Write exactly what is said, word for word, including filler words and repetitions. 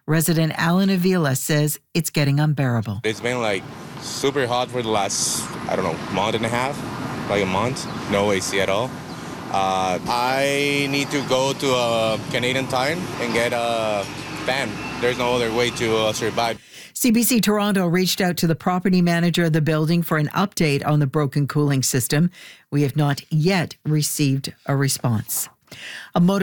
Resident Alan Avila says it's getting unbearable. It's been like super hot for the last, I don't know, month and a half, like a month. No A C at all. Uh, I need to go to a Canadian Tire and get a fan. There's no other way to uh, survive. C B C Toronto reached out to the property manager of the building for an update on the broken cooling system. We have not yet received a response. A motor